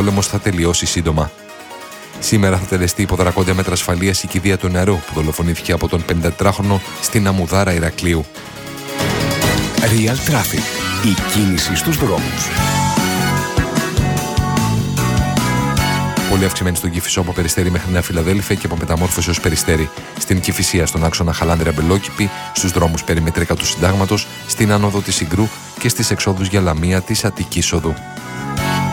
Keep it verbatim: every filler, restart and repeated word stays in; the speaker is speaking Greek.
πόλεμος θα τελειώσει σύντομα. Σήμερα θα τελεστεί υπό δρακόντια μέτρα ασφαλείας η κηδεία του νερού που δολοφονήθηκε από τον πενηντατετράχρονο στην Αμμουδάρα Ηρακλείου. Real Traffic. Η κίνηση στους δρόμους. Πολύ αυξημένη στον Κηφισό από Περιστέρι μέχρι Νέα Φιλαδέλφια και από Μεταμόρφωση ως Περιστέρι. Στην Κηφισία στον άξονα Χαλάνδρεια Μπελόκηπη, στους δρόμους περιμετρικά του Συντάγματος, στην άνοδο της Συγκρού και στις εξόδους για Λαμία της Αττικής Οδού.